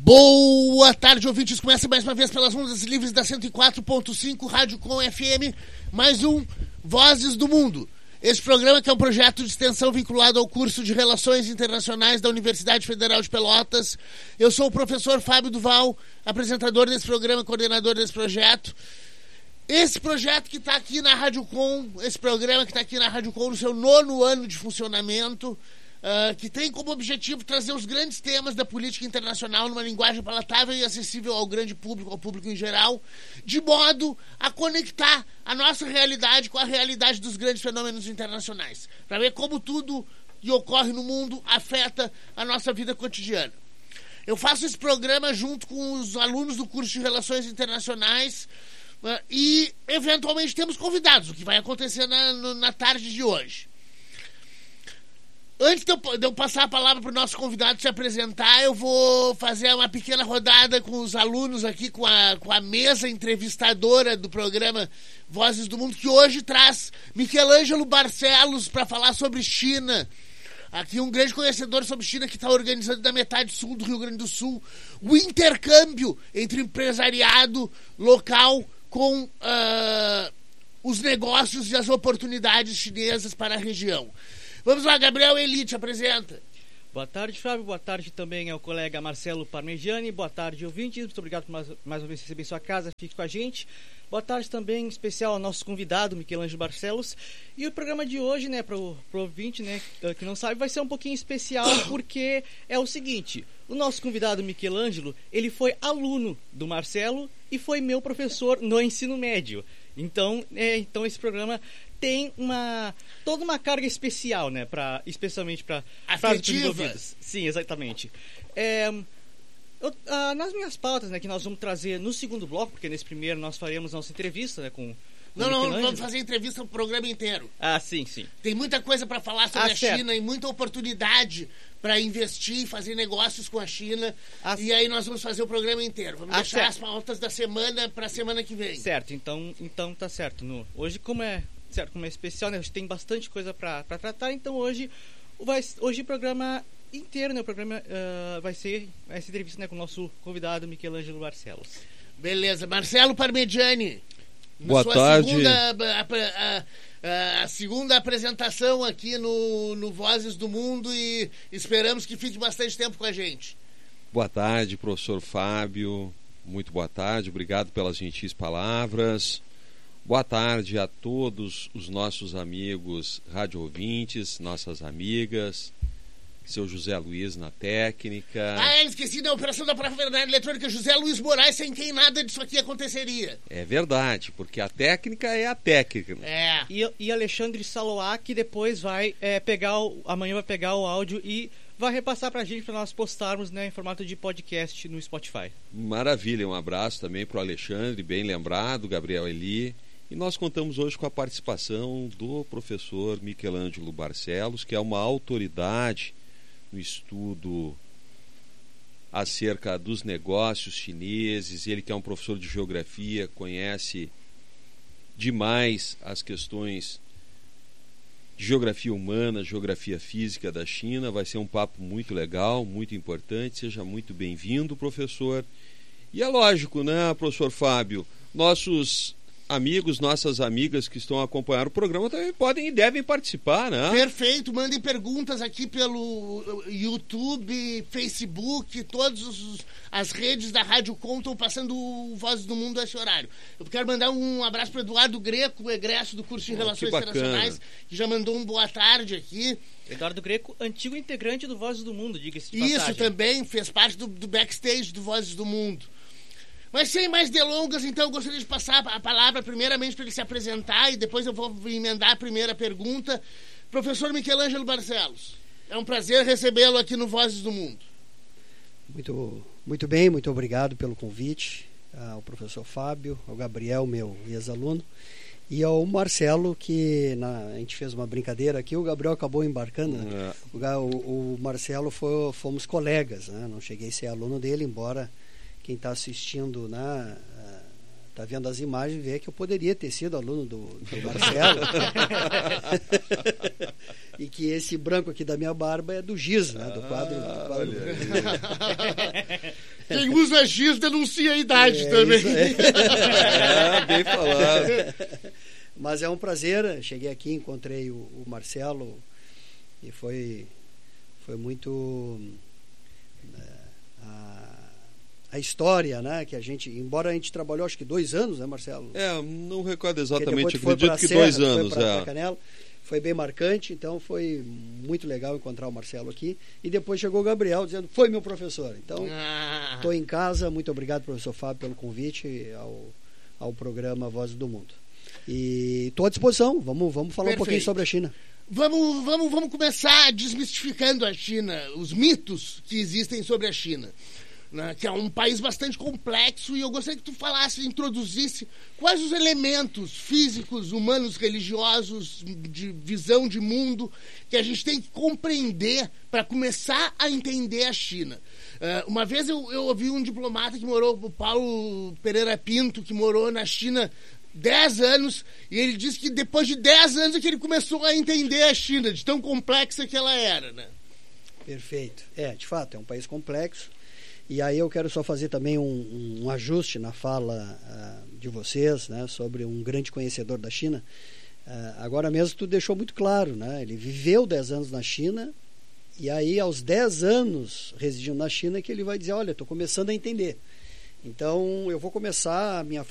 Boa tarde, ouvintes. Começa mais uma vez pelas ondas livres da 104.5 Rádio Com FM, mais um Vozes do Mundo. Este programa que é um projeto de extensão vinculado ao curso de Relações Internacionais da Universidade Federal de Pelotas. Eu sou o professor Fábio Duval, apresentador desse programa, coordenador desse projeto. Esse projeto que está aqui na Rádio Com, esse programa que está aqui na Rádio Com no seu 9º ano de funcionamento, que tem como objetivo trazer os grandes temas da política internacional numa linguagem palatável e acessível ao grande público, ao público em geral, de modo a conectar a nossa realidade com a realidade dos grandes fenômenos internacionais, para ver como tudo que ocorre no mundo afeta a nossa vida cotidiana. Eu faço esse programa junto com os alunos do curso de Relações Internacionais e, eventualmente, temos convidados, o que vai acontecer na tarde de hoje. Antes de eu passar a palavra para o nosso convidado se apresentar, eu vou fazer uma pequena rodada com os alunos aqui, com a mesa entrevistadora do programa Vozes do Mundo, que hoje traz Michelangelo Barcelos para falar sobre China. Aqui um grande conhecedor sobre China que está organizando da metade sul do Rio Grande do Sul o intercâmbio entre empresariado local com os negócios e as oportunidades chinesas para a região. Vamos lá, Gabriel Eli, te apresenta. Boa tarde, Fábio. Boa tarde também ao colega Marcelo Parmegiani. Boa tarde, ouvintes. Muito obrigado por mais uma vez receber em sua casa. Fique com a gente. Boa tarde também, em especial ao nosso convidado, Michelangelo Barcelos. E o programa de hoje, né, pro ouvinte, né, que não sabe, vai ser um pouquinho especial, porque é o seguinte: o nosso convidado, Michelangelo, ele foi aluno do Marcelo e foi meu professor no ensino médio. Então esse programa tem toda uma carga especial, né, especialmente para afetiva. Sim, exatamente. Nas minhas pautas, né, que nós vamos trazer no segundo bloco, porque nesse primeiro nós faremos nossa entrevista, né, com Não, vamos fazer entrevista no programa inteiro. Ah, sim. Tem muita coisa para falar sobre a China e muita oportunidade para investir e fazer negócios com a China. E aí nós vamos fazer o programa inteiro. Vamos deixar as pautas da semana para a semana que vem. Certo, então tá certo. Hoje, como é especial, né, a gente tem bastante coisa para tratar, então hoje o programa inteiro, né, o programa vai ser essa entrevista, né, com o nosso convidado Michelangelo Barcelos. Beleza. Marcelo Parmegiani. Boa tarde. A segunda apresentação aqui no Vozes do Mundo e esperamos que fique bastante tempo com a gente. Boa tarde, professor Fábio. Muito boa tarde. Obrigado pelas gentis palavras. Boa tarde a todos os nossos amigos rádio ouvintes, nossas amigas. Seu José Luiz na técnica. Esqueci da operação da Verdade Eletrônica. José Luiz Moraes, sem quem nada disso aqui aconteceria. É verdade, porque a técnica é a técnica. É. E Alexandre Saloá, que depois vai amanhã vai pegar o áudio e vai repassar pra gente, para nós postarmos, né, em formato de podcast no Spotify. Maravilha, um abraço também pro Alexandre, bem lembrado, Gabriel Eli. E nós contamos hoje com a participação do professor Michelangelo Barcelos, que é uma autoridade no estudo acerca dos negócios chineses. Ele, que é um professor de geografia, conhece demais as questões de geografia humana, geografia física da China. Vai ser um papo muito legal, muito importante. Seja muito bem-vindo, professor. E é lógico, né, professor Fábio, nossos amigos, nossas amigas que estão acompanhando o programa também podem e devem participar, né? Perfeito, mandem perguntas aqui pelo YouTube, Facebook, todas as redes da Rádio Com estão passando o Vozes do Mundo a esse horário. Eu quero mandar um abraço para Eduardo Greco, o egresso do curso de Relações Internacionais, que já mandou um boa tarde aqui. Eduardo Greco, antigo integrante do Vozes do Mundo, diga-se de passagem. Isso também, fez parte do backstage do Vozes do Mundo. Mas sem mais delongas, então, eu gostaria de passar a palavra primeiramente para ele se apresentar e depois eu vou emendar a primeira pergunta. Professor Michelangelo Barcelos, é um prazer recebê-lo aqui no Vozes do Mundo. Muito bem, muito obrigado pelo convite ao professor Fábio, ao Gabriel, meu ex-aluno, e ao Marcelo, que a gente fez uma brincadeira aqui, o Gabriel acabou embarcando, né? O Marcelo fomos colegas, né? Não cheguei a ser aluno dele, embora quem está assistindo, está vendo as imagens, vê que eu poderia ter sido aluno do Marcelo. E que esse branco aqui da minha barba é do Giz, né? Do quadro. Quem usa giz denuncia a idade também. Bem falado. Mas é um prazer. Cheguei aqui, encontrei o Marcelo e foi muito a história, né? Que a gente, embora a gente trabalhou acho que 2 anos, né, Marcelo? Não recordo exatamente, acredito que Serra, 2 anos. Foi pra Canela. Foi bem marcante, então foi muito legal encontrar o Marcelo aqui. E depois chegou o Gabriel dizendo, foi meu professor. Então, estou em casa. Muito obrigado, professor Fábio, pelo convite ao programa Vozes do Mundo. E estou à disposição. Vamos falar um pouquinho sobre a China. Vamos começar desmistificando a China, os mitos que existem sobre a China. Né, que é um país bastante complexo, e eu gostaria que tu falasse, introduzisse quais os elementos físicos, humanos, religiosos, de visão de mundo que a gente tem que compreender para começar a entender a China. Uma vez eu ouvi um diplomata que morou, o Paulo Pereira Pinto, que morou na China 10 anos, e ele disse que depois de 10 anos é que ele começou a entender a China, de tão complexa que ela era, né? Perfeito. De fato, é um país complexo. E aí eu quero só fazer também um ajuste na fala de vocês, né, sobre um grande conhecedor da China. Agora mesmo tu deixou muito claro, né? Ele viveu 10 anos na China, e aí aos 10 anos residindo na China que ele vai dizer, olha, estou começando a entender. Então eu vou começar a minha